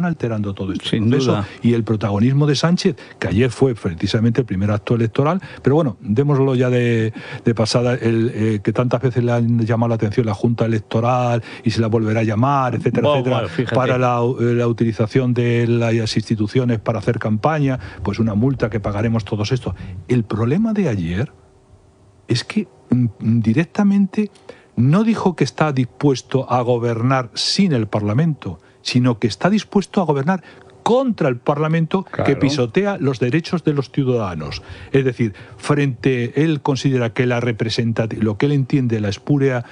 están alterando todo esto. Sin duda. Y el protagonismo de Sánchez, que ayer fue precisamente el primer acto electoral, pero bueno, démoslo ya de pasada, que tantas veces le han llamado la atención la Junta Electoral y se la volverá a llamar, etcétera, etcétera, para la utilización de las instituciones para hacer campaña, pues una multa que pagaremos todos esto. El problema de ayer es que directamente no dijo que está dispuesto a gobernar sin el Parlamento, sino que está dispuesto a gobernar contra el Parlamento, claro, que pisotea los derechos de los ciudadanos. Es decir, él considera que lo que él entiende la espuria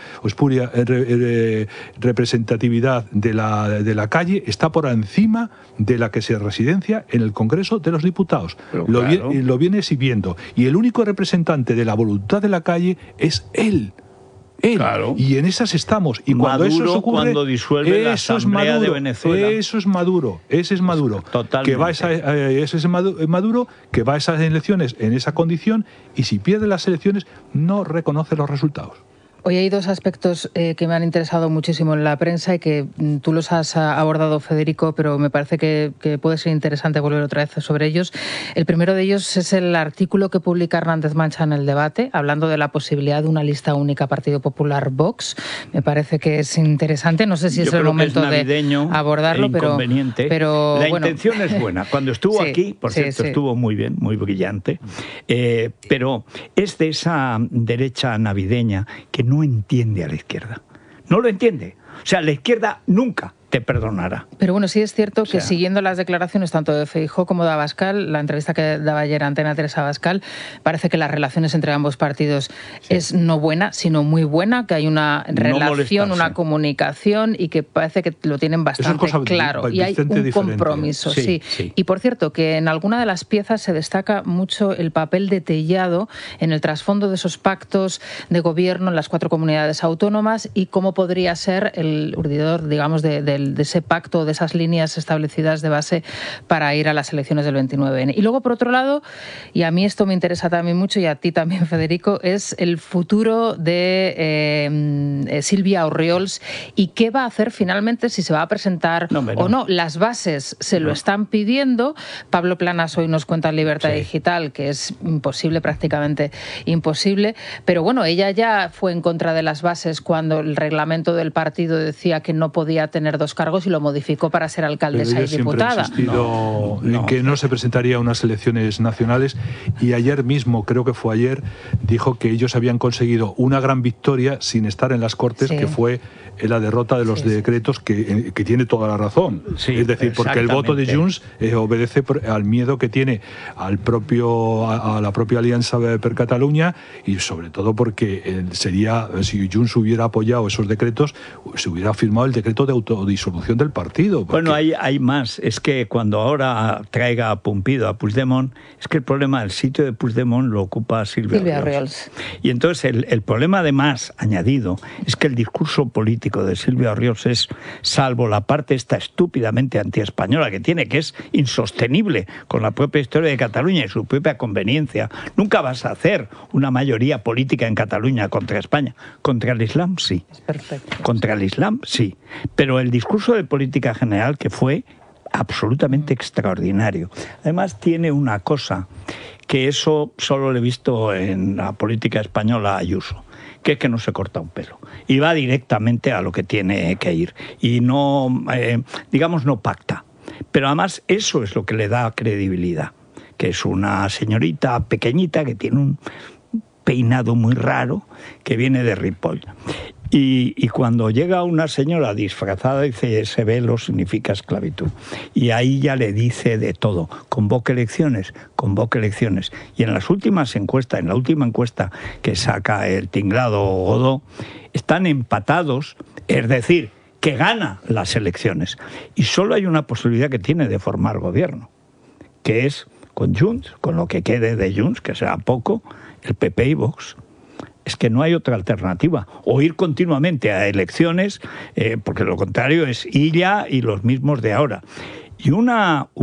representatividad de la calle está por encima de la que se residencia en el Congreso de los Diputados. Lo viene exhibiendo. Y el único representante de la voluntad de la calle es él. Claro. Y en esas estamos. Y cuando Maduro, eso ocurre, cuando disuelve la Asamblea de Venezuela. Ese es Maduro. Totalmente. Ese es Maduro que va a esas elecciones en esa condición y si pierde las elecciones no reconoce los resultados. Hoy hay dos aspectos que me han interesado muchísimo en la prensa y que tú los has abordado, Federico, pero me parece que puede ser interesante volver otra vez sobre ellos. El primero de ellos es el artículo que publica Hernández Mancha en El Debate, hablando de la posibilidad de una lista única Partido Popular-Vox. Me parece que es interesante. No sé si es el momento de abordarlo, pero la intención es buena. Cuando estuvo aquí, por cierto, estuvo muy bien, muy brillante, pero es de esa derecha navideña que no entiende a la izquierda. No lo entiende. O sea, la izquierda nunca te perdonará. Pero bueno, sí es cierto que siguiendo las declaraciones tanto de Feijóo como de Abascal, la entrevista que daba ayer a Antena 3 a Abascal, parece que las relaciones entre ambos partidos es no buena, sino muy buena, que hay una relación, una comunicación y que parece que lo tienen bastante claro. Y hay un compromiso, sí. Y por cierto, que en alguna de las piezas se destaca mucho el papel de Tellado en el trasfondo de esos pactos de gobierno en las 4 comunidades autónomas y cómo podría ser el urdidor, digamos, de ese pacto, de esas líneas establecidas de base para ir a las elecciones del 29N. Y luego, por otro lado, y a mí esto me interesa también mucho, y a ti también, Federico, es el futuro de Sílvia Orriols y qué va a hacer finalmente, si se va a presentar o no. Las bases se lo están pidiendo. Pablo Planas hoy nos cuenta en Libertad Digital que es imposible, prácticamente imposible, pero bueno, ella ya fue en contra de las bases cuando el reglamento del partido decía que no podía tener 2 cargos y lo modificó para ser alcaldesa y diputada. Siempre ha insistido en que no se presentaría a unas elecciones nacionales y ayer mismo, creo que fue ayer, dijo que ellos habían conseguido una gran victoria sin estar en las Cortes, que fue la derrota de los decretos, que tiene toda la razón. Es decir, porque el voto de Junts obedece al miedo que tiene a la propia Alianza per Catalunya y sobre todo porque si Junts hubiera apoyado esos decretos, se hubiera firmado el decreto de autodisolución del partido. Bueno, hay más. Es que cuando ahora traiga a Pumpido a Puigdemont, es que el problema del sitio de Puigdemont lo ocupa Sílvia Orriols. Y entonces el problema además añadido es que el discurso político de Sílvia Orriols es, salvo la parte esta estúpidamente antiespañola que tiene, que es insostenible con la propia historia de Cataluña y su propia conveniencia, nunca vas a hacer una mayoría política en Cataluña contra España. Contra el Islam, sí. Es perfecto. Contra el Islam, sí. Pero el discurso de política general que fue absolutamente extraordinario. Además tiene una cosa que eso solo lo he visto en la política española a Ayuso, que es que no se corta un pelo y va directamente a lo que tiene que ir y no, digamos, no pacta. Pero además eso es lo que le da credibilidad, que es una señorita pequeñita que tiene un peinado muy raro que viene de Ripoll. Y cuando llega una señora disfrazada, dice, ese velo significa esclavitud. Y ahí ya le dice de todo. Convoque elecciones. Y en las últimas encuestas, en la última encuesta que saca el tinglado Godó, están empatados, es decir, que gana las elecciones. Y solo hay una posibilidad que tiene de formar gobierno, que es con Junts, con lo que quede de Junts, que será poco, el PP y Vox. Es que no hay otra alternativa. O ir continuamente a elecciones, porque lo contrario es ella y los mismos de ahora. Y un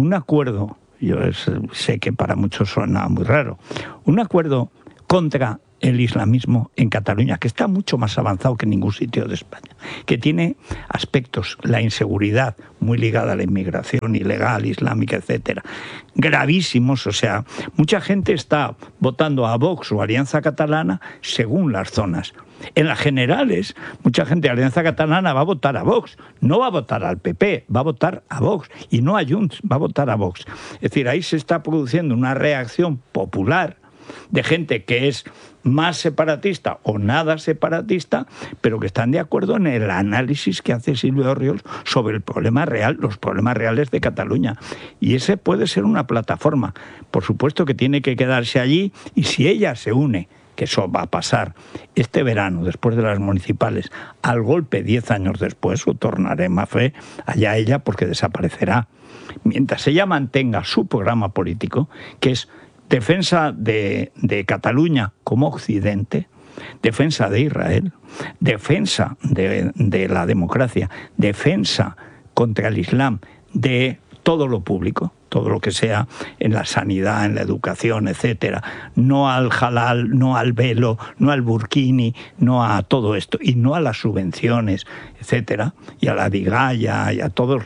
acuerdo, yo sé que para muchos suena muy raro, un acuerdo contra el islamismo en Cataluña, que está mucho más avanzado que en ningún sitio de España, que tiene aspectos, la inseguridad muy ligada a la inmigración ilegal, islámica, etcétera, gravísimos. O sea, mucha gente está votando a Vox o Alianza Catalana según las zonas. En las generales, mucha gente de Alianza Catalana va a votar a Vox, no va a votar al PP, va a votar a Vox, y no a Junts, va a votar a Vox. Es decir, ahí se está produciendo una reacción popular de gente que es más separatista o nada separatista, pero que están de acuerdo en el análisis que hace Sílvia Orriols sobre el problema real, los problemas reales de Cataluña. Y ese puede ser una plataforma. Por supuesto que tiene que quedarse allí, y si ella se une, que eso va a pasar este verano, después de las municipales, al golpe 10 años después, o tornaré más fe, allá ella, porque desaparecerá. Mientras ella mantenga su programa político, que es defensa de Cataluña como Occidente, defensa de Israel, defensa de la democracia, defensa contra el Islam, de todo lo público, todo lo que sea en la sanidad, en la educación, etcétera, no al halal, no al velo, no al burkini, no a todo esto, y no a las subvenciones, etcétera, y a la digalla, y a toda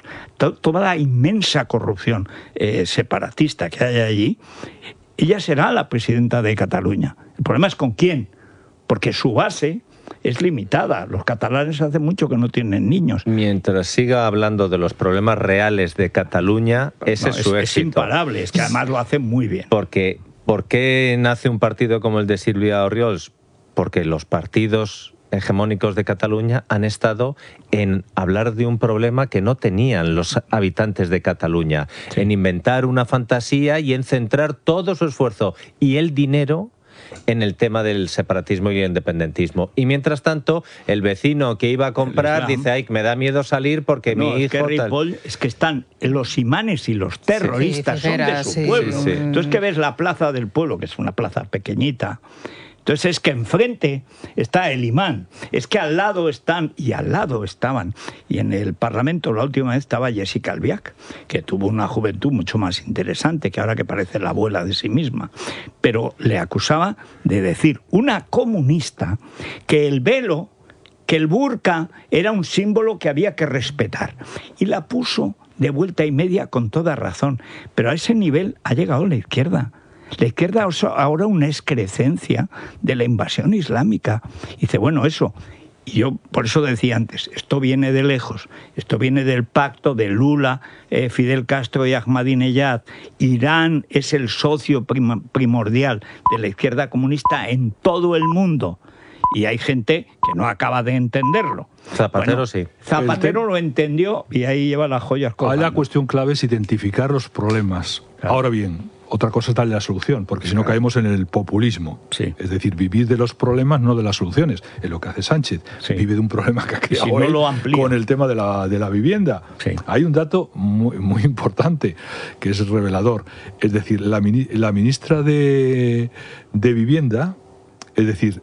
la inmensa corrupción separatista que hay allí. Ella será la presidenta de Cataluña. El problema es con quién, porque su base es limitada. Los catalanes hace mucho que no tienen niños. Mientras siga hablando de los problemas reales de Cataluña, ese es su éxito. Es imparable, es que además lo hace muy bien. Porque, ¿por qué nace un partido como el de Sílvia Orriols? Porque los partidos hegemónicos de Cataluña han estado en hablar de un problema que no tenían los habitantes de Cataluña, sí, en inventar una fantasía y en centrar todo su esfuerzo y el dinero en el tema del separatismo y el independentismo. Y mientras tanto, el vecino que iba a comprar dice, ay, me da miedo salir porque mi hijo... Es que están los imanes y los terroristas, sí, son de su pueblo. Sí. Entonces, que ves la plaza del pueblo, que es una plaza pequeñita. Entonces es que enfrente está el imán, es que al lado están, y al lado estaban, y en el Parlamento la última vez estaba Jessica Albiach, que tuvo una juventud mucho más interesante, que ahora que parece la abuela de sí misma, pero le acusaba de decir, una comunista, que el velo, que el burka era un símbolo que había que respetar, y la puso de vuelta y media con toda razón, pero a ese nivel ha llegado la izquierda. La izquierda ahora una excrecencia de la invasión islámica. Y dice, bueno, eso. Y yo por eso decía antes, esto viene de lejos, esto viene del pacto de Lula, Fidel Castro y Ahmadinejad. Irán es el socio primordial de la izquierda comunista en todo el mundo. Y hay gente que no acaba de entenderlo. Zapatero, bueno, sí. Zapatero lo entendió y ahí lleva las joyas colgando. La cuestión clave es identificar los problemas. Claro. Ahora bien, otra cosa es darle la solución, porque si no caemos en el populismo. Sí. Es decir, vivir de los problemas, no de las soluciones. Es lo que hace Sánchez. Sí. Vive de un problema que ha creado si no él con el tema de la vivienda. Sí. Hay un dato muy importante que es revelador. Es decir, la ministra de Vivienda, es decir,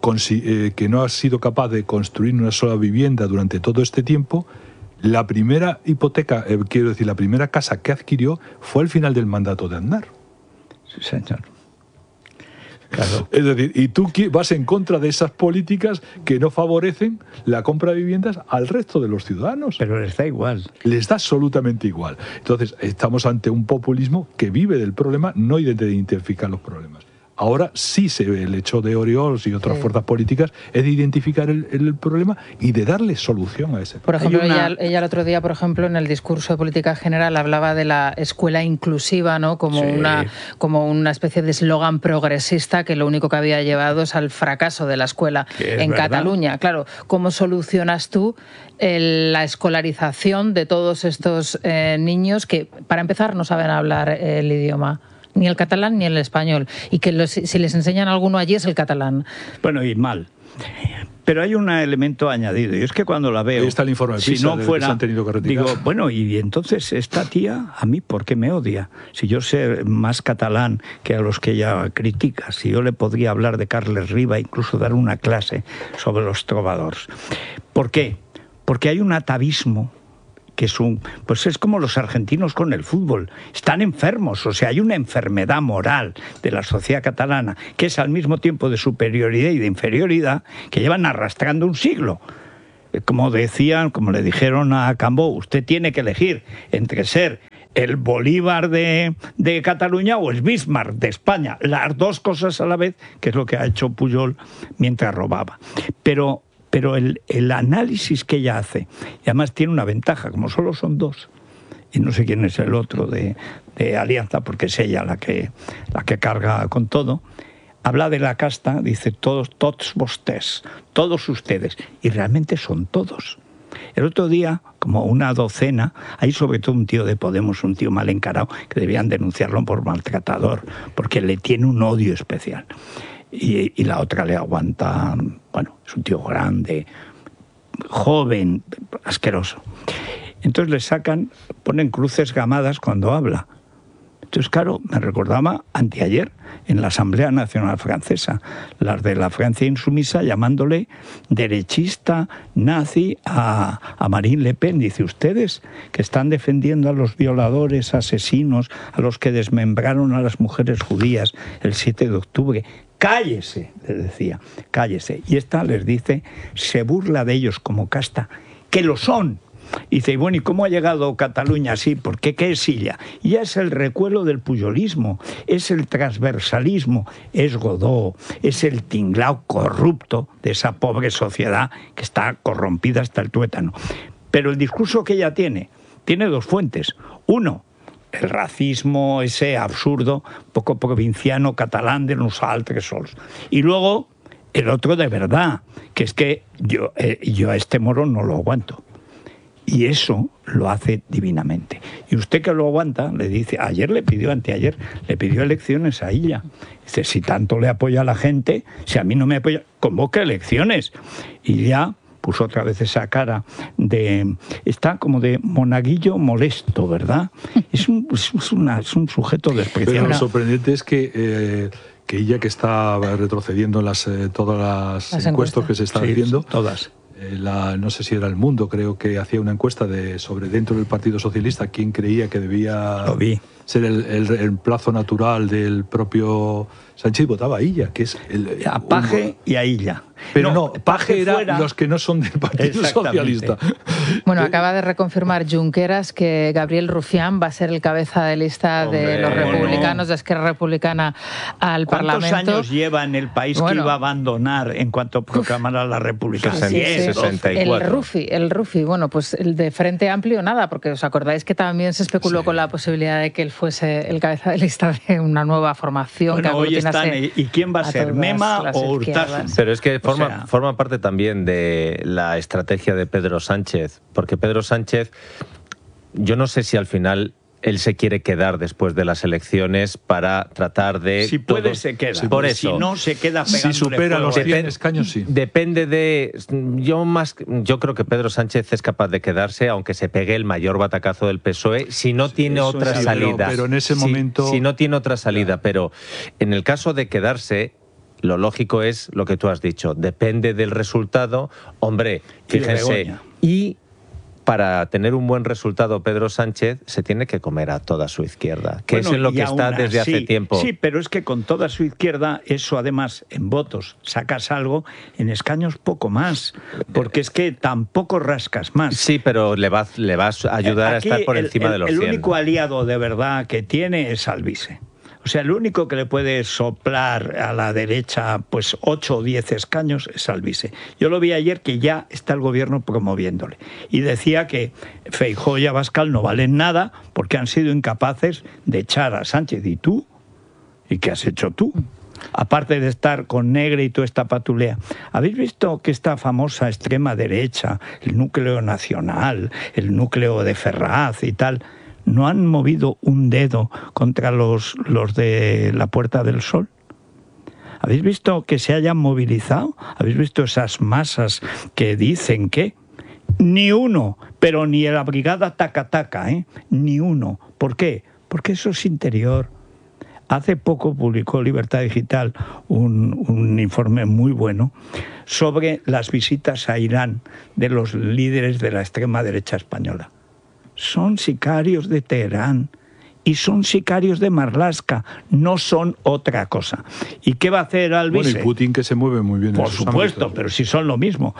que no ha sido capaz de construir una sola vivienda durante todo este tiempo. La primera hipoteca, quiero decir, la primera casa que adquirió fue al final del mandato de Aznar. Sí, señor. Claro. Es decir, y tú vas en contra de esas políticas que no favorecen la compra de viviendas al resto de los ciudadanos. Pero les da igual. Les da absolutamente igual. Entonces, estamos ante un populismo que vive del problema, no de identificar los problemas. Ahora sí se ve el hecho de Orriols y otras fuerzas políticas es de identificar el problema y de darle solución a ese problema. Por ejemplo, ella el otro día, por ejemplo, en el discurso de política general hablaba de la escuela inclusiva, ¿no? Como una especie de eslogan progresista que lo único que había llevado es al fracaso de la escuela en Cataluña. Claro, ¿cómo solucionas tú la escolarización de todos estos niños que, para empezar, no saben hablar el idioma? Ni el catalán ni el español. Y que si les enseñan alguno allí es el catalán. Bueno, y mal. Pero hay un elemento añadido, y es que cuando la veo... Ahí está el informe de PISA, si no fuera, que se han tenido que retirar. Digo, bueno, y entonces esta tía, a mí, ¿por qué me odia? Si yo sé más catalán que a los que ella critica, si yo le podría hablar de Carles Riba, incluso dar una clase sobre los trobadors. ¿Por qué? Porque hay un atavismo que pues es como los argentinos con el fútbol, están enfermos, o sea, hay una enfermedad moral de la sociedad catalana que es al mismo tiempo de superioridad y de inferioridad que llevan arrastrando un siglo. Como decían, como le dijeron a Cambó, usted tiene que elegir entre ser el Bolívar de Cataluña o el Bismarck de España, las dos cosas a la vez, que es lo que ha hecho Pujol mientras robaba. Pero el análisis que ella hace, y además tiene una ventaja, como solo son dos, y no sé quién es el otro de Alianza, porque es ella la que carga con todo, habla de la casta, dice tots vostès, todos ustedes, y realmente son todos. El otro día, como una docena, hay sobre todo un tío de Podemos, un tío mal encarado, que debían denunciarlo por maltratador, porque le tiene un odio especial. Y la otra le aguanta, bueno, es un tío grande, joven, asqueroso. Entonces le sacan, ponen cruces gamadas cuando habla. Entonces, claro, me recordaba anteayer en la Asamblea Nacional Francesa, las de la Francia insumisa llamándole derechista, nazi a Marine Le Pen. Dice, ustedes que están defendiendo a los violadores, asesinos, a los que desmembraron a las mujeres judías el 7 de octubre, cállese, les decía, cállese. Y esta les dice, se burla de ellos como casta, que lo son. Y dice, bueno, ¿y cómo ha llegado Cataluña así? ¿Por qué? ¿Qué es ella? Y ya es el recuelo del pujolismo, es el transversalismo, es Godó, es el tinglao corrupto de esa pobre sociedad que está corrompida hasta el tuétano. Pero el discurso que ella tiene dos fuentes. Uno, el racismo ese absurdo, poco provinciano, catalán de los altres sols. Y luego, el otro de verdad, que es que yo a este moro no lo aguanto. Y eso lo hace divinamente. Y usted que lo aguanta, le dice, anteayer, le pidió elecciones a ella. Dice, si tanto le apoya a la gente, si a mí no me apoya, convoca elecciones. Y ya puso otra vez esa cara está como de monaguillo molesto, ¿verdad? Es un sujeto despreciable. Pero lo sorprendente es que ella, que está retrocediendo en todas las encuestas que se están haciendo, todas. No sé si era El Mundo, creo que hacía una encuesta sobre dentro del Partido Socialista quién creía que debía ser el reemplazo natural del propio Sánchez. Votaba a ella, que es a Paje y a ella. Pero no, Paje era los que no son del Partido Socialista. Bueno, acaba de reconfirmar Junqueras que Gabriel Rufián va a ser el cabeza de lista de los republicanos, de Esquerra Republicana al Parlamento. ¿Cuántos años lleva en el país que iba a abandonar en cuanto proclamara la República? 64. El Rufi, bueno, pues el de Frente Amplio nada, porque os acordáis que también se especuló con la posibilidad de que él fuese el cabeza de lista de una nueva formación. Bueno, hoy están, ¿y quién va a ser? ¿Mema o Urtasun? Pero es que forma parte también de la estrategia de Pedro Sánchez, porque Pedro Sánchez, yo no sé si al final él se quiere quedar después de las elecciones para tratar de... Si puede, se queda. Sí, por eso. Si no, se queda pegándole. Si supera los 100 escaños, sí. Depende de... Yo creo que Pedro Sánchez es capaz de quedarse, aunque se pegue el mayor batacazo del PSOE, si no tiene otra salida. Pero en ese momento... Si no tiene otra salida. Pero en el caso de quedarse, lo lógico es lo que tú has dicho. Depende del resultado. Hombre, fíjense. Y para tener un buen resultado Pedro Sánchez se tiene que comer a toda su izquierda, que es en lo que está desde hace tiempo. Sí, pero es que con toda su izquierda, eso además en votos sacas algo, en escaños poco más, porque es que tampoco rascas más. Sí, pero le vas a ayudar a estar por encima de los 100. El único aliado de verdad que tiene es Alvise. O sea, el único que le puede soplar a la derecha pues 8 o 10 escaños es Alvise. Yo lo vi ayer que ya está el gobierno promoviéndole. Y decía que Feijóo y Abascal no valen nada porque han sido incapaces de echar a Sánchez. ¿Y tú? ¿Y qué has hecho tú? Aparte de estar con Negre y toda esta patulea. ¿Habéis visto que esta famosa extrema derecha, el núcleo nacional, el núcleo de Ferraz y tal, no han movido un dedo contra los de la Puerta del Sol? ¿Habéis visto que se hayan movilizado? ¿Habéis visto esas masas que dicen que? Ni uno, pero ni la brigada taca-taca, ni uno. ¿Por qué? Porque eso es interior. Hace poco publicó Libertad Digital un informe muy bueno sobre las visitas a Irán de los líderes de la extrema derecha española. son sicarios de Teherán y son sicarios de Marlaska, no son otra cosa. ¿Y qué va a hacer Alvise? Bueno, y Putin, que se mueve muy bien. Por supuesto, pero si son lo mismo,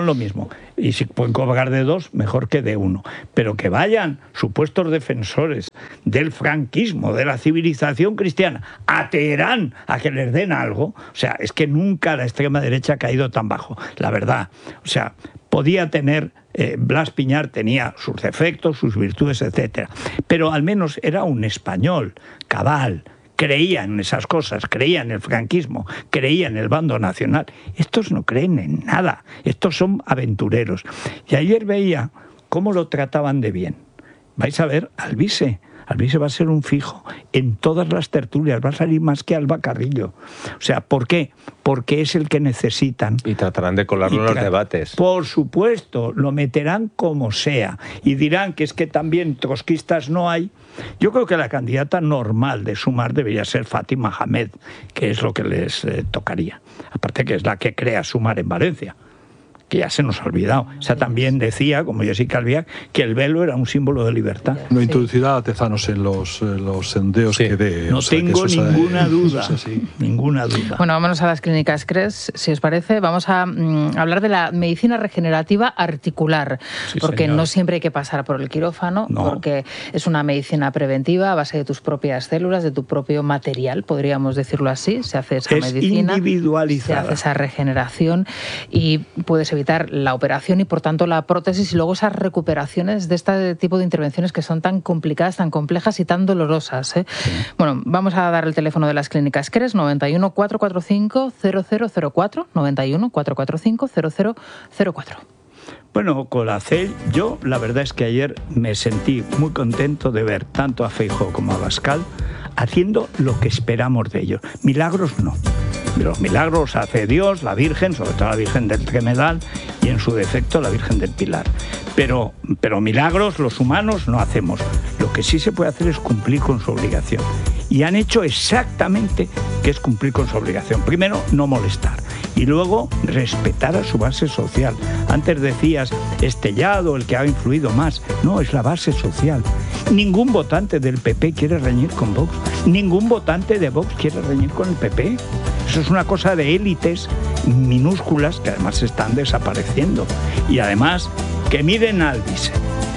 Y si pueden cobrar de dos, mejor que de uno. Pero que vayan supuestos defensores del franquismo, de la civilización cristiana, a Teherán, a que les den algo. O sea, es que nunca la extrema derecha ha caído tan bajo, la verdad. O sea, podía tener... Blas Piñar tenía sus defectos, sus virtudes, etc. Pero al menos era un español cabal, creía en esas cosas, creía en el franquismo, creía en el bando nacional. Estos no creen en nada, estos son aventureros. Y ayer veía cómo lo trataban de bien. Vais a ver, Alvise va a ser un fijo en todas las tertulias, va a salir más que Alba Carrillo. O sea, ¿por qué? Porque es el que necesitan. Y tratarán de colarlo en los debates. Por supuesto, lo meterán como sea. Y dirán que es que también trotskistas no hay. Yo creo que la candidata normal de Sumar debería ser Fátima Hamed, que es lo que les tocaría. Aparte que es la que crea Sumar en Valencia, que ya se nos ha olvidado. O sea, también decía, como Jessica Albiac, que el velo era un símbolo de libertad. No introducirá a Tezanos en los sondeos que dé. No tengo ninguna duda. Ninguna duda. Bueno, vámonos a las clínicas CRES, si os parece. Vamos a hablar de la medicina regenerativa articular, porque no siempre hay que pasar por el quirófano, porque es una medicina preventiva a base de tus propias células, de tu propio material, podríamos decirlo así. Se hace esa medicina, individualizada. Se hace esa regeneración y puedes evitar la operación y por tanto la prótesis y luego esas recuperaciones de este tipo de intervenciones que son tan complicadas, tan complejas y tan dolorosas. Sí. Bueno, vamos a dar el teléfono de las clínicas CRES, 91 445 0004, 91 445 0004. Bueno, Colacel, yo la verdad es que ayer me sentí muy contento de ver tanto a Feijóo como a Abascal haciendo lo que esperamos de ellos. Milagros no. Los milagros hace Dios, la Virgen, sobre todo la Virgen del Tremedal y en su defecto la Virgen del Pilar. Pero milagros los humanos no hacemos. Lo que sí se puede hacer es cumplir con su obligación. Y han hecho exactamente que es cumplir con su obligación. Primero, no molestar. Y luego, respetar a su base social. Antes decías, Estellado, el que ha influido más. No, es la base social. Ningún votante del PP quiere reñir con Vox. Ningún votante de Vox quiere reñir con el PP. Eso es una cosa de élites minúsculas que además están desapareciendo. Y además, que miren a Alvise.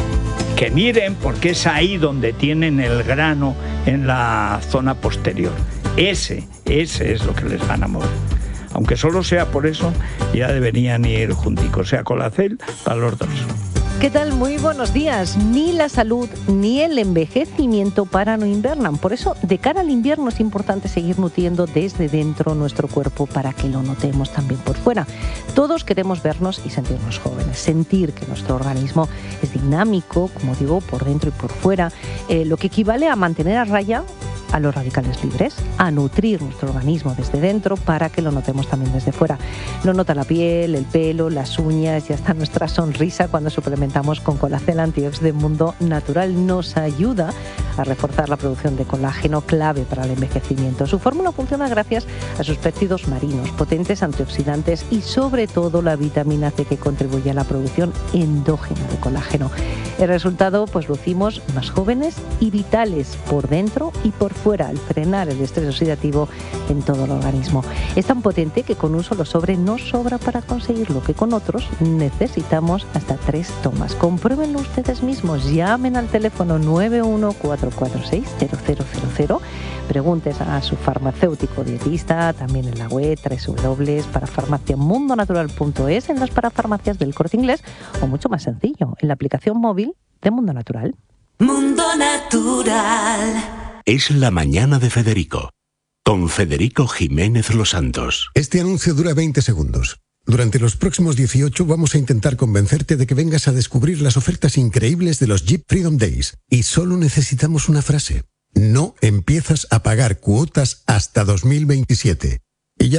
Que miren porque es ahí donde tienen el grano en la zona posterior. Ese es lo que les van a mover. Aunque solo sea por eso, ya deberían ir junticos. O sea, Colacel para los dos. ¿Qué tal? Muy buenos días. Ni la salud ni el envejecimiento paran o invernan. Por eso, de cara al invierno es importante seguir nutriendo desde dentro nuestro cuerpo para que lo notemos también por fuera. Todos queremos vernos y sentirnos jóvenes, sentir que nuestro organismo es dinámico, como digo, por dentro y por fuera, lo que equivale a mantener a raya a los radicales libres, a nutrir nuestro organismo desde dentro para que lo notemos también desde fuera. Lo nota la piel, el pelo, las uñas y hasta nuestra sonrisa cuando suplementamos con Colacel Antiox de Mundo Natural. Nos ayuda a reforzar la producción de colágeno, clave para el envejecimiento. Su fórmula funciona gracias a sus péptidos marinos, potentes antioxidantes y sobre todo la vitamina C que contribuye a la producción endógena de colágeno. El resultado, pues lucimos más jóvenes y vitales por dentro y por fuera, al frenar el estrés oxidativo en todo el organismo. Es tan potente que con un solo sobre no sobra para conseguirlo, que con otros necesitamos hasta 3 tomas. Compruébenlo ustedes mismos, llamen al teléfono 914460000, pregunten a su farmacéutico dietista, también en la web www.parafarmaciamundonatural.es, en las parafarmacias del Corte Inglés o mucho más sencillo, en la aplicación móvil de Mundo Natural. Mundo Natural. Es la mañana de Federico, con Federico Jiménez Los Santos. Este anuncio dura 20 segundos. Durante los próximos 18 vamos a intentar convencerte de que vengas a descubrir las ofertas increíbles de los Jeep Freedom Days. Y solo necesitamos una frase. No empiezas a pagar cuotas hasta 2027. Y ya,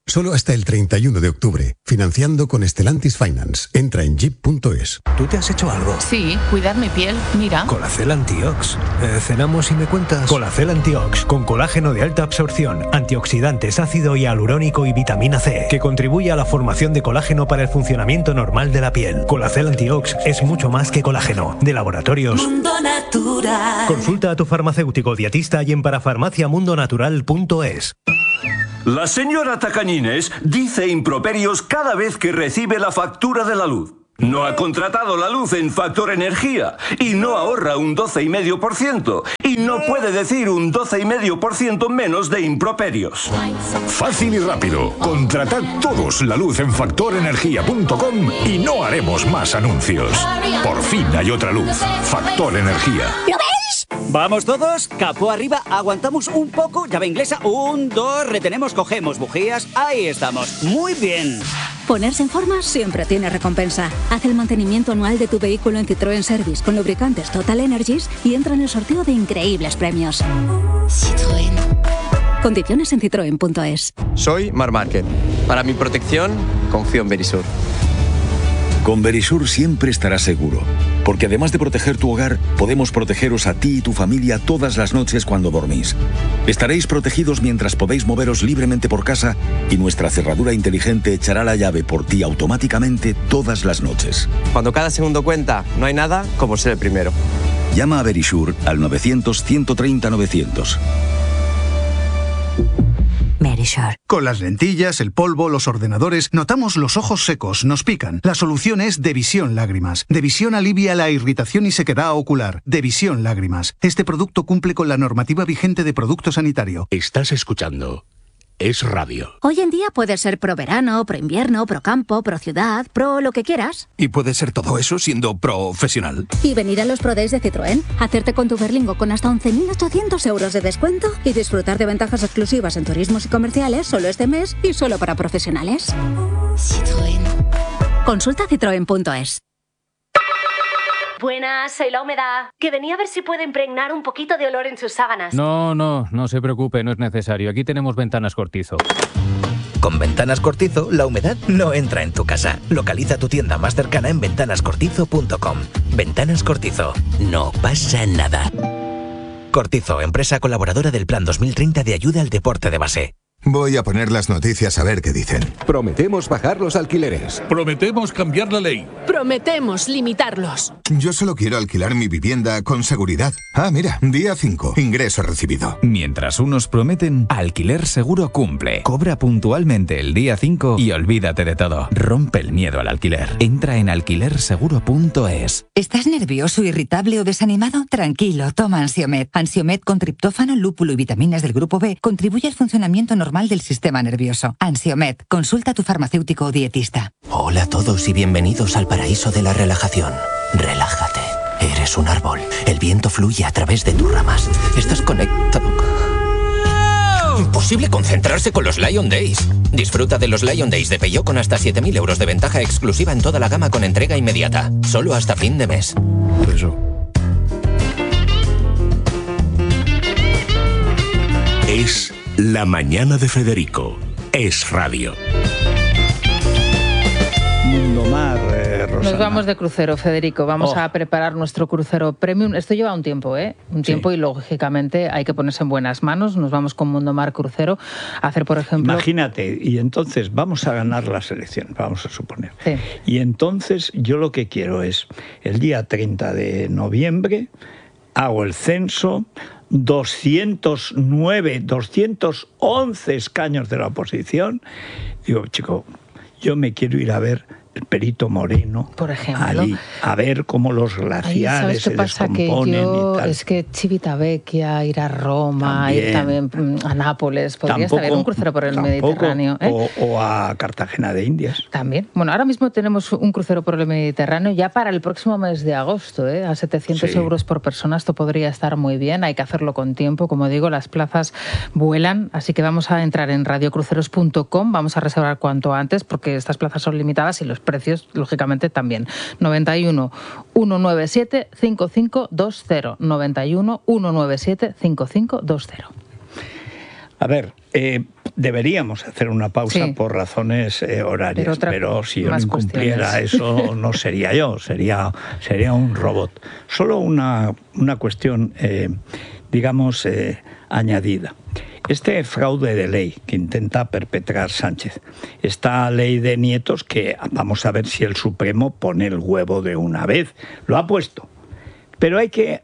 Solo hasta el 31 de octubre. Financiando con Stellantis Finance. Entra en jeep.es. ¿Tú te has hecho algo? Sí, cuidar mi piel. Mira. Colacel Antiox. ¿Cenamos y me cuentas? Colacel Antiox, con colágeno de alta absorción, antioxidantes, ácido hialurónico y vitamina C, que contribuye a la formación de colágeno para el funcionamiento normal de la piel. Colacel Antiox es mucho más que colágeno. De Laboratorios Mundo Natural. Consulta a tu farmacéutico dietista y en parafarmaciamundonatural.es. La señora Tacañines dice improperios cada vez que recibe la factura de la luz. No ha contratado la luz en Factor Energía y no ahorra un 12,5% y no puede decir un 12,5% menos de improperios. Fácil y rápido. Contratad todos la luz en factorenergia.com y no haremos más anuncios. Por fin hay otra luz. Factor Energía. ¿Lo ves? Vamos todos, capó arriba, aguantamos un poco, llave inglesa, 1, 2, retenemos, cogemos bujías, ahí estamos, muy bien. Ponerse en forma siempre tiene recompensa. Haz el mantenimiento anual de tu vehículo en Citroën Service con lubricantes Total Energies y entra en el sorteo de increíbles premios. Citroën. Condiciones en citroen.es. Soy Mar Márquez. Para mi protección, confío en Verisur. Con Verisur siempre estarás seguro, porque además de proteger tu hogar, podemos protegeros a ti y tu familia todas las noches cuando dormís. Estaréis protegidos mientras podéis moveros libremente por casa y nuestra cerradura inteligente echará la llave por ti automáticamente todas las noches. Cuando cada segundo cuenta, no hay nada como ser el primero. Llama a Verisur al 900-130-900. Verisur. Con las lentillas, el polvo, los ordenadores, notamos los ojos secos, nos pican. La solución es Devisión Lágrimas. Devisión alivia la irritación y sequedad ocular. Devisión Lágrimas. Este producto cumple con la normativa vigente de producto sanitario. Estás escuchando Es Radio. Hoy en día puede ser pro verano, pro invierno, pro campo, pro ciudad, pro lo que quieras. Y puede ser todo eso siendo profesional. Y venir a los Pro Days de Citroën, hacerte con tu Berlingo con hasta 11.800 euros de descuento y disfrutar de ventajas exclusivas en turismos y comerciales solo este mes y solo para profesionales. Citroën. Consulta citroen.es. Buenas, soy La Humedad, que venía a ver si puedo impregnar un poquito de olor en sus sábanas. No se preocupe, no es necesario. Aquí tenemos Ventanas Cortizo. Con Ventanas Cortizo, la humedad no entra en tu casa. Localiza tu tienda más cercana en ventanascortizo.com. Ventanas Cortizo. No pasa nada. Cortizo, empresa colaboradora del Plan 2030 de ayuda al deporte de base. Voy a poner las noticias a ver qué dicen. Prometemos bajar los alquileres. Prometemos cambiar la ley. Prometemos limitarlos. Yo solo quiero alquilar mi vivienda con seguridad. Ah, mira, día 5, ingreso recibido. Mientras unos prometen, Alquiler Seguro cumple. Cobra puntualmente el día 5 y olvídate de todo. Rompe el miedo al alquiler. Entra en alquilerseguro.es. ¿Estás nervioso, irritable o desanimado? Tranquilo, toma Ansiomed. Ansiomed con triptófano, lúpulo y vitaminas del grupo B contribuye al funcionamiento normal del sistema nervioso. Ansiomed, consulta a tu farmacéutico o dietista. Hola a todos y bienvenidos al paraíso de la relajación. Relájate. Eres un árbol. El viento fluye a través de tus ramas. Estás conectado. Imposible concentrarse con los Lion Days. Disfruta de los Lion Days de Peugeot con hasta 7.000 euros de ventaja exclusiva en toda la gama con entrega inmediata. Solo hasta fin de mes. Eso. Es La Mañana de Federico. Es Radio. Mundomar, Rosana. Nos vamos de crucero, Federico. Vamos a preparar nuestro crucero premium. Esto lleva un tiempo, ¿eh? Un tiempo y lógicamente hay que ponerse en buenas manos. Nos vamos con Mundomar Crucero a hacer, por ejemplo... Imagínate, y entonces vamos a ganar la selección, vamos a suponer. Sí. Y entonces yo lo que quiero es, el día 30 de noviembre, hago el censo, 211 escaños de la oposición. Digo, chico, yo me quiero ir a ver el Perito Moreno, por ejemplo, allí, a ver cómo los glaciares se descomponen y tal. Es que Civitavecchia, ir a Roma, ir también a Nápoles, podría estar un crucero por el Mediterráneo. O a Cartagena de Indias. También. Bueno, ahora mismo tenemos un crucero por el Mediterráneo ya para el próximo mes de agosto, a 700 euros por persona. Esto podría estar muy bien, hay que hacerlo con tiempo. Como digo, las plazas vuelan, así que vamos a entrar en radiocruceros.com, vamos a reservar cuanto antes porque estas plazas son limitadas y los precios, lógicamente, también. 91 197 5520. 91 197 5520. A ver, Deberíamos hacer una pausa por razones horarias, pero si yo no incumpliera eso, no sería yo, sería un robot. Solo una cuestión, digamos, añadida. Este fraude de ley que intenta perpetrar Sánchez, esta ley de nietos que vamos a ver si el Supremo pone el huevo de una vez. Lo ha puesto, pero hay que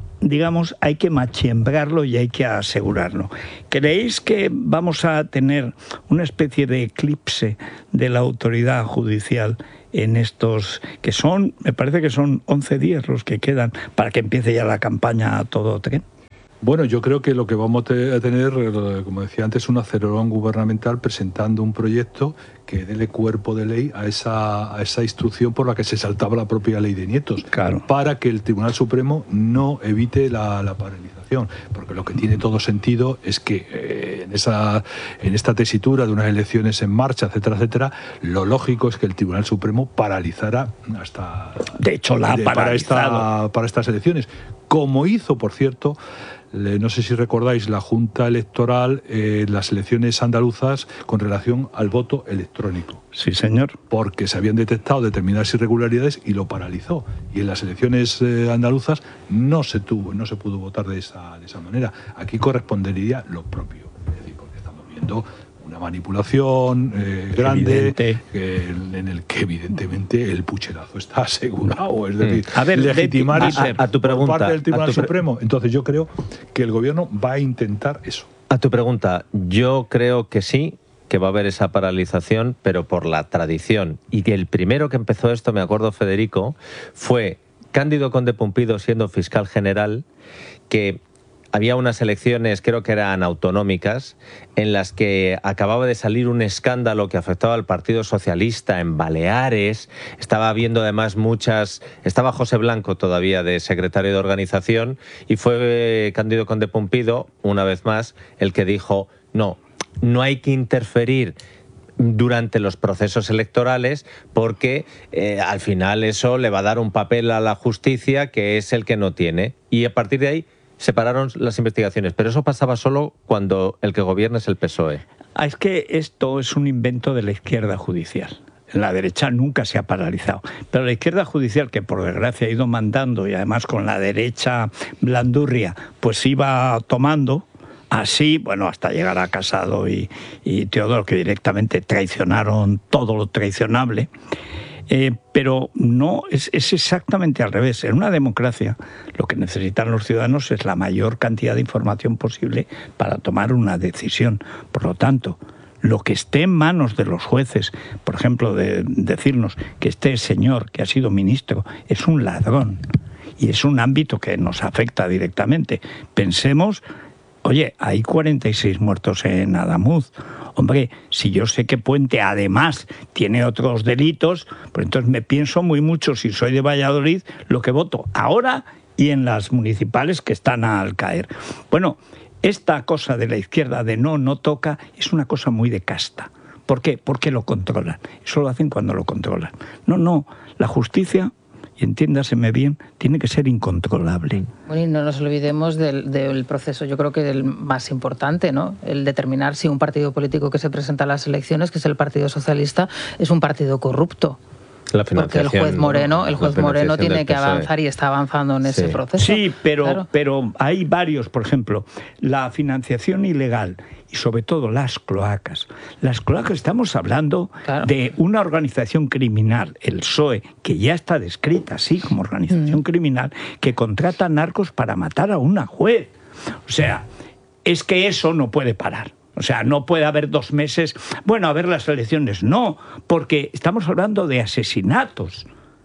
machiembrarlo y hay que asegurarlo. ¿Creéis que vamos a tener una especie de eclipse de la autoridad judicial en estos, que son, me parece que son 11 días los que quedan para que empiece ya la campaña a todo tren? Bueno, yo creo que lo que vamos a tener, como decía antes, un acelerón gubernamental presentando un proyecto que dele cuerpo de ley a esa instrucción por la que se saltaba la propia ley de nietos, para que el Tribunal Supremo no evite la paralización. Porque lo que tiene todo sentido es que en esta tesitura de unas elecciones en marcha, etcétera, etcétera, lo lógico es que el Tribunal Supremo paralizara hasta... De hecho, la ha paralizado. Para estas elecciones. Como hizo, por cierto, no sé si recordáis, la Junta Electoral las elecciones andaluzas con relación al voto electrónico. Sí, señor. Porque se habían detectado determinadas irregularidades y lo paralizó. Y en las elecciones andaluzas no se pudo votar de esa manera. Aquí correspondería lo propio. Es decir, porque estamos viendo una manipulación grande en el que evidentemente el pucherazo está asegurado, es decir, legitimar eso a tu pregunta, por parte del Tribunal Supremo. Entonces yo creo que el gobierno va a intentar eso. A tu pregunta, yo creo que sí, que va a haber esa paralización, pero por la tradición. Y que el primero que empezó esto, me acuerdo, Federico, fue Cándido Conde Pumpido siendo fiscal general, que había unas elecciones, creo que eran autonómicas, en las que acababa de salir un escándalo que afectaba al Partido Socialista en Baleares. Estaba habiendo además estaba José Blanco todavía de secretario de organización, y fue Cándido Conde Pumpido, una vez más, el que dijo, no hay que interferir durante los procesos electorales porque al final eso le va a dar un papel a la justicia que es el que no tiene. Y a partir de ahí se pararon las investigaciones, pero eso pasaba solo cuando el que gobierna es el PSOE. Es que esto es un invento de la izquierda judicial. La derecha nunca se ha paralizado, pero la izquierda judicial, que por desgracia ha ido mandando y además con la derecha blandurria, pues iba tomando así, bueno, hasta llegar a Casado y Teodoro, que directamente traicionaron todo lo traicionable. Pero no, es exactamente al revés. En una democracia lo que necesitan los ciudadanos es la mayor cantidad de información posible para tomar una decisión. Por lo tanto, lo que esté en manos de los jueces, por ejemplo, de decirnos que este señor que ha sido ministro es un ladrón y es un ámbito que nos afecta directamente. Pensemos, oye, hay 46 muertos en Adamuz. Hombre, si yo sé que Puente además tiene otros delitos, pues entonces me pienso muy mucho, si soy de Valladolid, lo que voto ahora y en las municipales que están al caer. Bueno, esta cosa de la izquierda de no toca es una cosa muy de casta. ¿Por qué? Porque lo controlan. Eso lo hacen cuando lo controlan. No, la justicia, y entiéndaseme bien, tiene que ser incontrolable. Bueno, y no nos olvidemos del proceso, yo creo que del más importante, ¿no? El determinar si un partido político que se presenta a las elecciones, que es el Partido Socialista, es un partido corrupto. Porque el juez Moreno tiene que avanzar y está avanzando en ese proceso. Sí, pero hay varios, por ejemplo, la financiación ilegal y sobre todo las cloacas. Las cloacas, estamos hablando de una organización criminal, el PSOE, que ya está descrita así como organización criminal, que contrata narcos para matar a una juez. O sea, es que eso no puede parar. O sea, no puede haber 2 meses, bueno, a ver las elecciones. No, porque estamos hablando de asesinatos.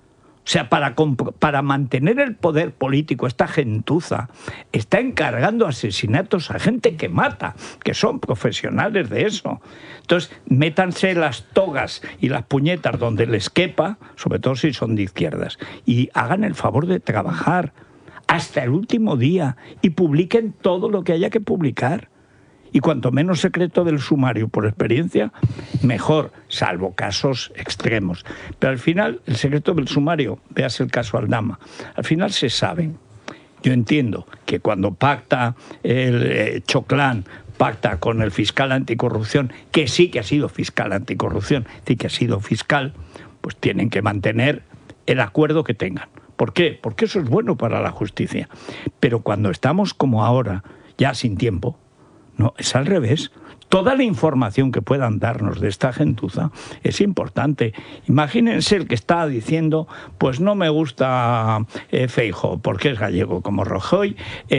O sea, para mantener el poder político, esta gentuza está encargando asesinatos a gente que mata, que son profesionales de eso. Entonces, métanse las togas y las puñetas donde les quepa, sobre todo si son de izquierdas, y hagan el favor de trabajar hasta el último día y publiquen todo lo que haya que publicar. Y cuanto menos secreto del sumario, por experiencia, mejor, salvo casos extremos. Pero al final, el secreto del sumario, veas el caso Aldama, al final se sabe. Yo entiendo que cuando pacta el Choclán pacta con el fiscal anticorrupción, que sí que ha sido fiscal anticorrupción, sí que ha sido fiscal, pues tienen que mantener el acuerdo que tengan. ¿Por qué? Porque eso es bueno para la justicia. Pero cuando estamos como ahora, ya sin tiempo, no, es al revés. Toda la información que puedan darnos de esta gentuza es importante. Imagínense el que está diciendo, pues no me gusta Feijóo, porque es gallego como Rajoy,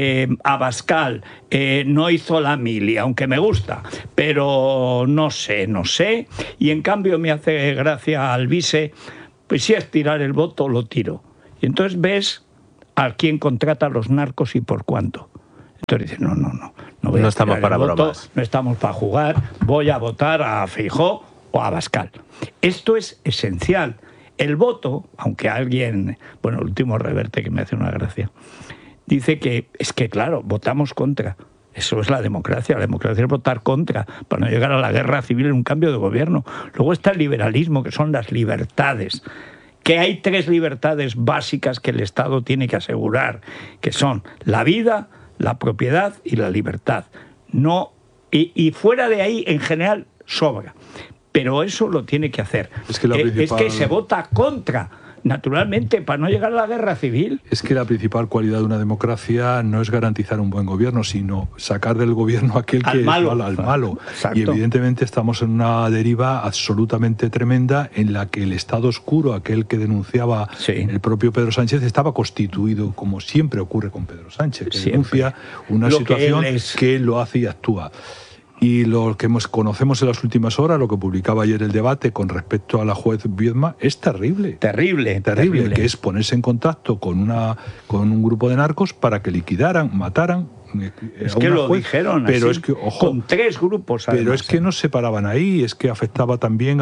Abascal no hizo la mili, aunque me gusta, pero no sé, y en cambio me hace gracia Alvise, pues si es tirar el voto, lo tiro. Y entonces ves a quién contrata a los narcos y por cuánto. Entonces dices, no estamos para bromas, no estamos para jugar, voy a votar a Feijóo o a Abascal. Esto es esencial. El voto, aunque alguien, bueno, el último Reverte que me hace una gracia, dice que es que claro, votamos contra. Eso es la democracia es votar contra, para no llegar a la guerra civil en un cambio de gobierno. Luego está el liberalismo, que son las libertades. Que hay 3 libertades básicas que el Estado tiene que asegurar, que son la vida, la propiedad y la libertad. No, y fuera de ahí, en general, sobra. Pero eso lo tiene que hacer. Es que se vota contra, naturalmente, para no llegar a la guerra civil. Es que la principal cualidad de una democracia no es garantizar un buen gobierno, sino sacar del gobierno aquel que es malo, al malo. Exacto. Y evidentemente estamos en una deriva absolutamente tremenda en la que el Estado oscuro, aquel que denunciaba el propio Pedro Sánchez, estaba constituido, como siempre ocurre con Pedro Sánchez, que denuncia una situación que él lo hace y actúa. Y lo que conocemos en las últimas horas, lo que publicaba ayer el Debate con respecto a la juez Viedma, es terrible. Terrible. Que es ponerse en contacto con un grupo de narcos para que liquidaran, mataran. Es que lo dijeron pero así, es que, ojo, con 3 grupos. Además, pero es que no se paraban ahí, es que afectaba también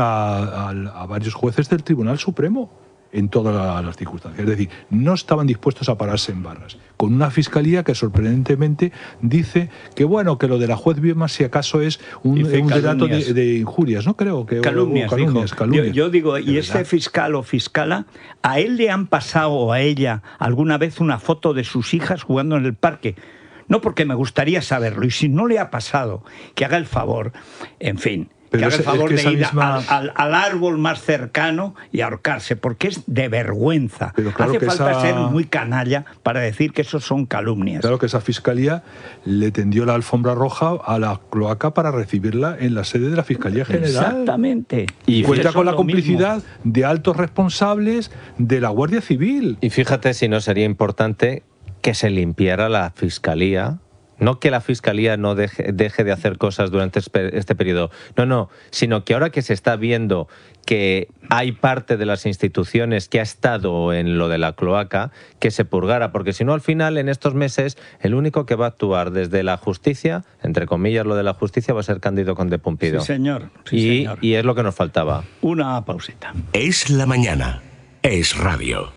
a varios jueces del Tribunal Supremo en todas las circunstancias. Es decir, no estaban dispuestos a pararse en barras. Con una fiscalía que sorprendentemente dice que bueno, que lo de la juez Viedma si acaso es un delato de injurias, ¿no? Creo que calumnias. Yo digo, y este fiscal o fiscala, ¿a él le han pasado o a ella alguna vez una foto de sus hijas jugando en el parque? No, porque me gustaría saberlo, y si no le ha pasado, que haga el favor, en fin. Pero que haga el favor de ir al árbol más cercano y ahorcarse, porque es de vergüenza. Pero claro, hace falta ser muy canalla para decir que eso son calumnias. Claro que esa fiscalía le tendió la alfombra roja a la cloaca para recibirla en la sede de la Fiscalía General. Exactamente. Y cuenta con la complicidad de altos responsables de la Guardia Civil. Y fíjate si no sería importante que se limpiara la Fiscalía. No que la Fiscalía no deje de hacer cosas durante este periodo, no, sino que ahora que se está viendo que hay parte de las instituciones que ha estado en lo de la cloaca, que se purgara, porque si no al final en estos meses el único que va a actuar desde la justicia, entre comillas lo de la justicia, va a ser Cándido Conde Pumpido. Sí, señor. Y es lo que nos faltaba. Una pausita. Es la mañana. Es radio.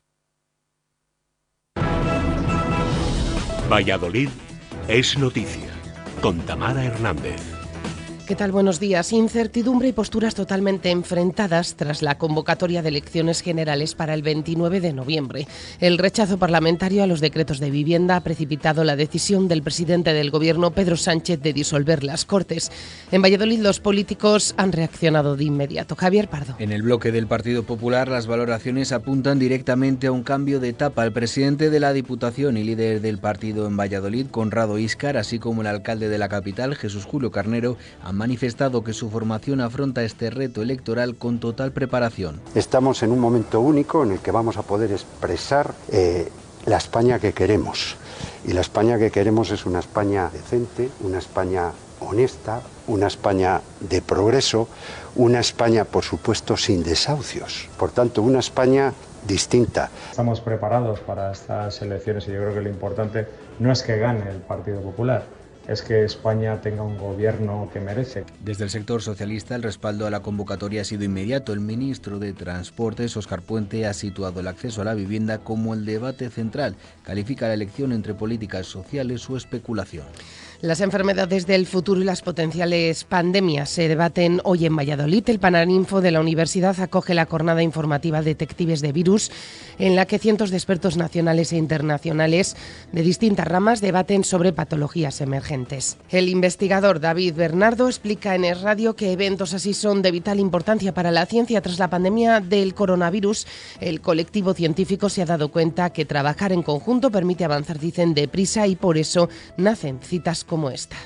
Valladolid es noticia, con Tamara Hernández. ¿Qué tal? Buenos días. Incertidumbre y posturas totalmente enfrentadas tras la convocatoria de elecciones generales para el 29 de noviembre. El rechazo parlamentario a los decretos de vivienda ha precipitado la decisión del presidente del Gobierno, Pedro Sánchez, de disolver las Cortes. En Valladolid los políticos han reaccionado de inmediato. Javier Pardo. En el bloque del Partido Popular las valoraciones apuntan directamente a un cambio de etapa. El presidente de la Diputación y líder del partido en Valladolid, Conrado Íscar, así como el alcalde de la capital, Jesús Julio Carnero, han manifestado que su formación afronta este reto electoral con total preparación. Estamos en un momento único en el que vamos a poder expresar la España que queremos. Y la España que queremos es una España decente, una España honesta, una España de progreso, una España, por supuesto, sin desahucios. Por tanto, una España distinta. Estamos preparados para estas elecciones y yo creo que lo importante no es que gane el Partido Popular, es que España tenga un gobierno que merece. Desde el sector socialista el respaldo a la convocatoria ha sido inmediato. El ministro de Transportes, Óscar Puente, ha situado el acceso a la vivienda como el debate central. Califica la elección entre políticas sociales o especulación. Las enfermedades del futuro y las potenciales pandemias se debaten hoy en Valladolid. El Paraninfo de la Universidad acoge la jornada informativa Detectives de Virus, en la que cientos de expertos nacionales e internacionales de distintas ramas debaten sobre patologías emergentes. El investigador David Bernardo explica en Es Radio que eventos así son de vital importancia para la ciencia. Tras la pandemia del coronavirus, el colectivo científico se ha dado cuenta que trabajar en conjunto permite avanzar, dicen, deprisa, y por eso nacen citas como esta.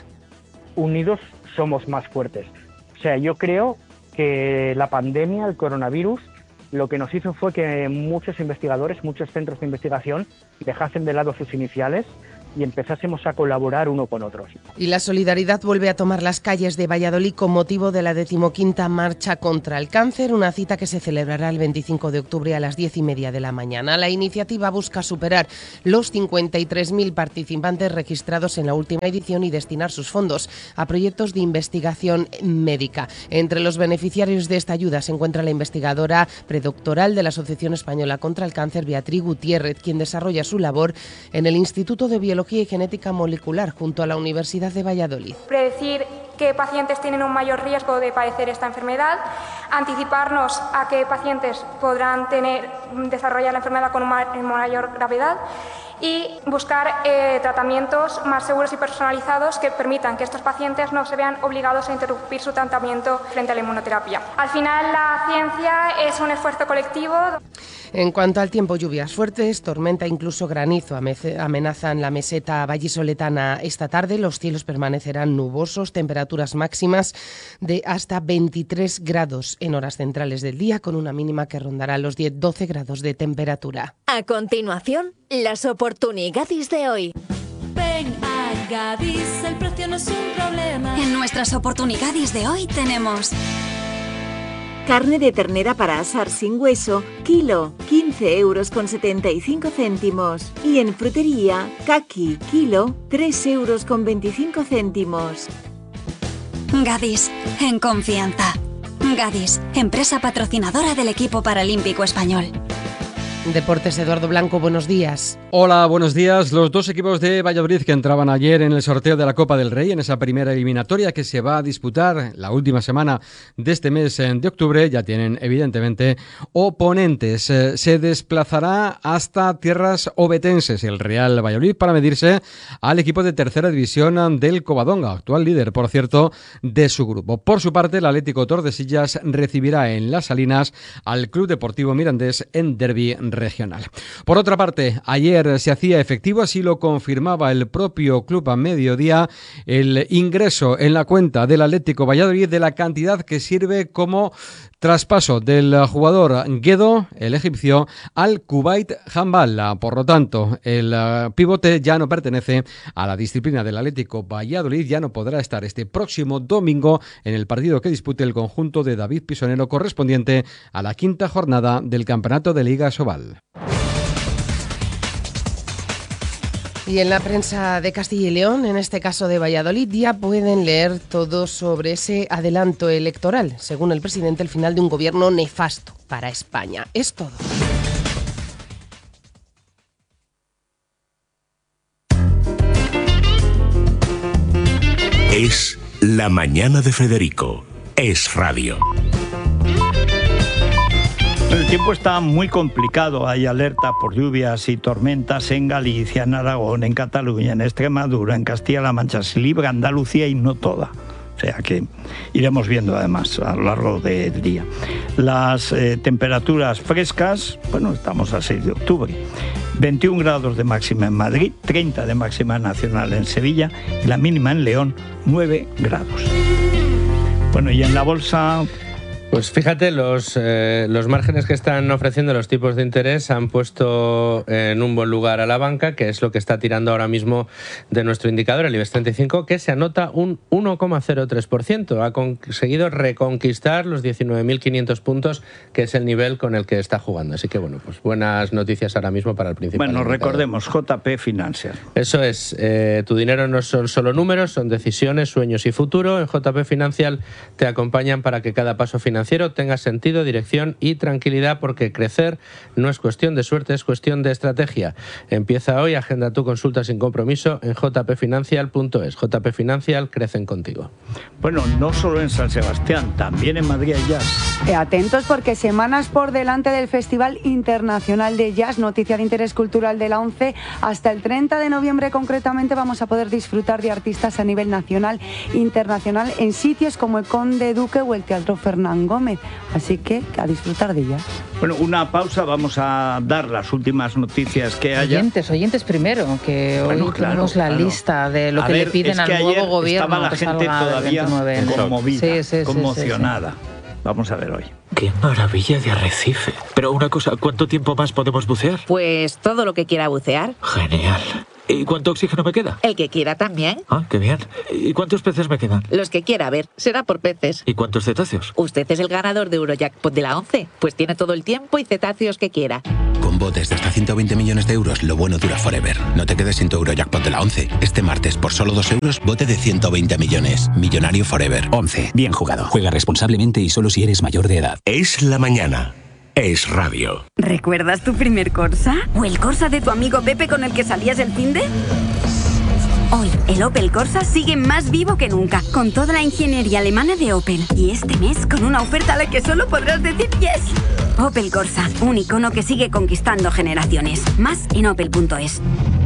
Unidos somos más fuertes. O sea, yo creo que la pandemia, el coronavirus, lo que nos hizo fue que muchos investigadores, muchos centros de investigación dejasen de lado sus iniciales y empezásemos a colaborar uno con otros. Y la solidaridad vuelve a tomar las calles de Valladolid con motivo de la 15ª Marcha contra el Cáncer, una cita que se celebrará el 25 de octubre a las 10:30 de la mañana. La iniciativa busca superar los 53.000 participantes registrados en la última edición y destinar sus fondos a proyectos de investigación médica. Entre los beneficiarios de esta ayuda se encuentra la investigadora predoctoral de la Asociación Española contra el Cáncer, Beatriz Gutiérrez, quien desarrolla su labor en el Instituto de Biología y Genética Molecular junto a la Universidad de Valladolid. Predecir qué pacientes tienen un mayor riesgo de padecer esta enfermedad, anticiparnos a qué pacientes podrán desarrollar la enfermedad con mayor gravedad y buscar tratamientos más seguros y personalizados que permitan que estos pacientes no se vean obligados a interrumpir su tratamiento frente a la inmunoterapia. Al final, la ciencia es un esfuerzo colectivo. En cuanto al tiempo, lluvias fuertes, tormenta, incluso granizo amenazan la meseta vallisoletana esta tarde. Los cielos permanecerán nubosos, temperaturas máximas de hasta 23 grados en horas centrales del día, con una mínima que rondará los 10-12 grados de temperatura. A continuación, las oportunidades de hoy. Ven a Gadis, el precio no es un problema. En nuestras oportunidades de hoy tenemos... carne de ternera para asar sin hueso, kilo, 15,75 €. Y en frutería, caqui, kilo, 3,25 €. Gadis, en confianza. Gadis, empresa patrocinadora del equipo paralímpico español. Deportes, Eduardo Blanco, buenos días. Hola, buenos días. Los dos equipos de Valladolid que entraban ayer en el sorteo de la Copa del Rey, en esa primera eliminatoria que se va a disputar la última semana de este mes de octubre, ya tienen evidentemente oponentes. Se desplazará hasta tierras obetenses el Real Valladolid para medirse al equipo de tercera división del Covadonga, actual líder, por cierto, de su grupo. Por su parte, el Atlético Tordesillas recibirá en Las Salinas al Club Deportivo Mirandés en derbi regional. Por otra parte, ayer se hacía efectivo, así lo confirmaba el propio club a mediodía, el ingreso en la cuenta del Atlético Valladolid de la cantidad que sirve como traspaso del jugador Guedo, el egipcio, al Kuwait Handball. Por lo tanto, el pivote ya no pertenece a la disciplina del Atlético Valladolid, ya no podrá estar este próximo domingo en el partido que dispute el conjunto de David Pisonero correspondiente a la quinta jornada del Campeonato de Liga Sobal. Y en la prensa de Castilla y León, en este caso de Valladolid, ya pueden leer todo sobre ese adelanto electoral. Según el presidente, el final de un gobierno nefasto para España. Es todo. Es La Mañana de Federico. Es Radio. El tiempo está muy complicado. Hay alerta por lluvias y tormentas en Galicia, en Aragón, en Cataluña, en Extremadura, en Castilla-La Mancha. Se libra Andalucía y no toda. O sea que iremos viendo además a lo largo del día. Las temperaturas frescas, bueno, estamos a 6 de octubre. 21 grados de máxima en Madrid, 30 de máxima nacional en Sevilla y la mínima en León, 9 grados. Bueno, y en la bolsa... Pues fíjate, los márgenes que están ofreciendo los tipos de interés han puesto en un buen lugar a la banca, que es lo que está tirando ahora mismo de nuestro indicador, el IBEX 35, que se anota un 1,03%. Ha conseguido reconquistar los 19.500 puntos, que es el nivel con el que está jugando. Así que, bueno, pues buenas noticias ahora mismo para el principal. Bueno, indicador. recordemos, JP Financial. Eso es, tu dinero no son solo números, son decisiones, sueños y futuro. En JP Financial te acompañan para que cada paso financiero financiero tenga sentido, dirección y tranquilidad, porque crecer no es cuestión de suerte, es cuestión de estrategia. Empieza hoy, agenda tu consulta sin compromiso en jpfinancial.es. JP Financial, crecen contigo. Bueno, no solo en San Sebastián, también en Madrid hay jazz. Atentos, porque semanas por delante del Festival Internacional de Jazz, noticia de interés cultural de la ONCE. Hasta el 30 de noviembre concretamente vamos a poder disfrutar de artistas a nivel nacional e internacional en sitios como el Conde Duque o el Teatro Fernán Gómez. Así que a disfrutar de jazz. Bueno, una pausa, vamos a dar las últimas noticias que haya. Oyentes primero, que hoy tenemos la lista de lo que le piden al nuevo gobierno. Estaba la gente todavía conmovida, conmocionada. Vamos a ver hoy. ¡Qué maravilla de arrecife! Pero una cosa, ¿cuánto tiempo más podemos bucear? Pues todo lo que quiera bucear. Genial. ¿Y cuánto oxígeno me queda? El que quiera también. Ah, qué bien. ¿Y cuántos peces me quedan? Los que quiera, a ver, será por peces. ¿Y cuántos cetáceos? Usted es el ganador de Eurojackpot de la ONCE, pues tiene todo el tiempo y cetáceos que quiera. Con botes de hasta 120 millones de euros, lo bueno dura forever. No te quedes sin tu Eurojackpot de la ONCE. Este martes, por solo 2 euros, bote de 120 millones. Millonario forever. ONCE. Bien jugado. Juega responsablemente y solo si eres mayor de edad. Es la mañana. Es radio. ¿Recuerdas tu primer Corsa? ¿O el Corsa de tu amigo Pepe con el que salías el finde? Hoy, el Opel Corsa sigue más vivo que nunca, con toda la ingeniería alemana de Opel. Y este mes, con una oferta a la que solo podrás decir yes. Opel Corsa, un icono que sigue conquistando generaciones. Más en opel.es.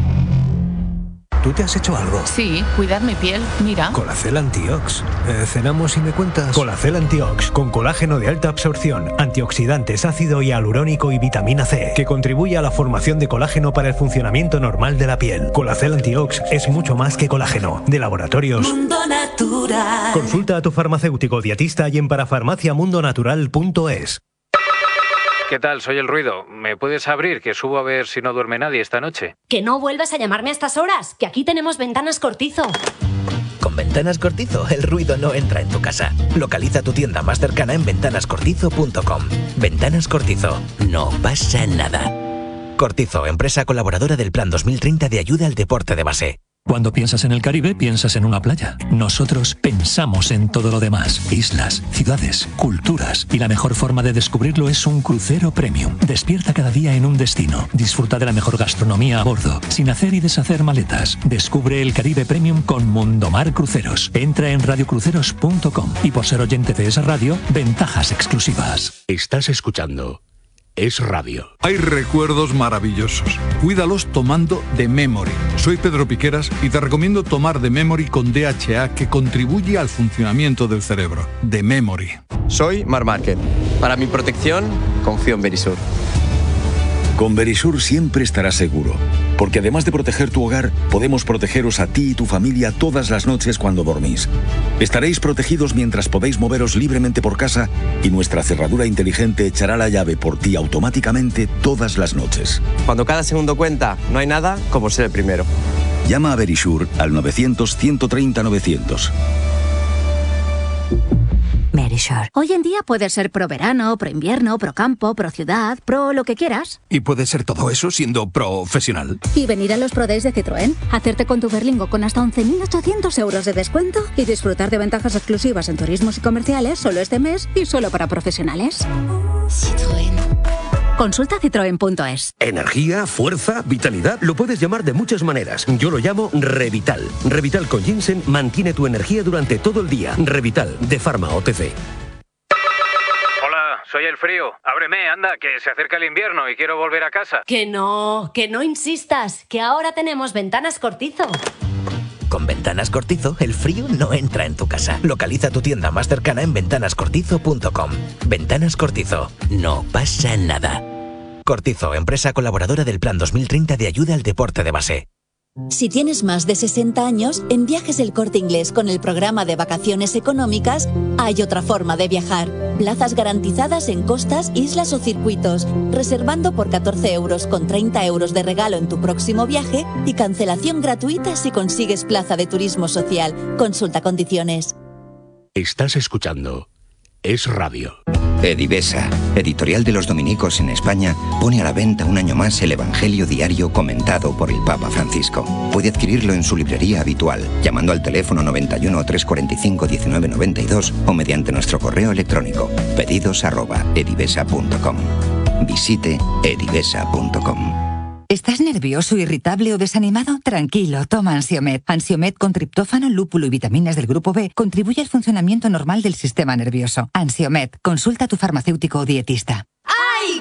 ¿Tú te has hecho algo? Sí, cuidar mi piel, mira. Colacel Antiox. ¿Cenamos y me cuentas? Colacel Antiox, con colágeno de alta absorción, antioxidantes, ácido hialurónico y vitamina C, que contribuye a la formación de colágeno para el funcionamiento normal de la piel. Colacel Antiox es mucho más que colágeno. De Laboratorios Mundo Natural. Consulta a tu farmacéutico dietista y en parafarmaciamundonatural.es. ¿Qué tal? Soy El Ruido. ¿Me puedes abrir, que subo a ver si no duerme nadie esta noche? Que no vuelvas a llamarme a estas horas, que aquí tenemos Ventanas Cortizo. Con Ventanas Cortizo, el ruido no entra en tu casa. Localiza tu tienda más cercana en ventanascortizo.com. Ventanas Cortizo. No pasa nada. Cortizo, empresa colaboradora del Plan 2030 de ayuda al deporte de base. Cuando piensas en el Caribe, piensas en una playa. Nosotros pensamos en todo lo demás. Islas, ciudades, culturas. Y la mejor forma de descubrirlo es un crucero premium. Despierta cada día en un destino. Disfruta de la mejor gastronomía a bordo, sin hacer y deshacer maletas. Descubre el Caribe Premium con Mundomar Cruceros. Entra en radiocruceros.com y por ser oyente de esa radio, ventajas exclusivas. Estás escuchando Es Radio. Hay recuerdos maravillosos. Cuídalos tomando The Memory. Soy Pedro Piqueras y te recomiendo tomar The Memory con DHA, que contribuye al funcionamiento del cerebro. The Memory. Soy Marc Márquez. Para mi protección, confío en Verisur. Con Verisur siempre estarás seguro, porque además de proteger tu hogar, podemos protegeros a ti y tu familia todas las noches cuando dormís. Estaréis protegidos mientras podéis moveros libremente por casa y nuestra cerradura inteligente echará la llave por ti automáticamente todas las noches. Cuando cada segundo cuenta, no hay nada como ser el primero. Llama a Verisur al 900-130-900. Verisur. Hoy en día puedes ser pro verano, pro invierno, pro campo, pro ciudad, pro lo que quieras. ¿Y puede ser todo eso siendo profesional? Y venir a los Pro Days de Citroën, hacerte con tu Berlingo con hasta 11.800 euros de descuento y disfrutar de ventajas exclusivas en turismos y comerciales solo este mes y solo para profesionales. Citroën. Consulta citroen.es. Energía, fuerza, vitalidad, lo puedes llamar de muchas maneras. Yo lo llamo Revital. Revital con ginseng mantiene tu energía durante todo el día. Revital, de Pharma OTC. Hola, soy El Frío. Ábreme, anda, que se acerca el invierno y quiero volver a casa. Que no insistas, que ahora tenemos Ventanas Cortizo. Con Ventanas Cortizo, el frío no entra en tu casa. Localiza tu tienda más cercana en ventanascortizo.com. Ventanas Cortizo. No pasa nada. Cortizo, empresa colaboradora del Plan 2030 de ayuda al deporte de base. Si tienes más de 60 años, en Viajes El Corte Inglés con el programa de vacaciones económicas, hay otra forma de viajar. Plazas garantizadas en costas, islas o circuitos, reservando por 14 euros con 30 euros de regalo en tu próximo viaje y cancelación gratuita si consigues plaza de turismo social. Consulta condiciones. Estás escuchando es radio. Edivesa, editorial de los dominicos en España, pone a la venta un año más el Evangelio diario comentado por el Papa Francisco. Puede adquirirlo en su librería habitual, llamando al teléfono 91 345 1992 o mediante nuestro correo electrónico pedidos@edivesa.com. Visite edivesa.com. ¿Estás nervioso, irritable o desanimado? Tranquilo, toma Ansiomed. Ansiomed con triptófano, lúpulo y vitaminas del grupo B contribuye al funcionamiento normal del sistema nervioso. Ansiomed, consulta a tu farmacéutico o dietista.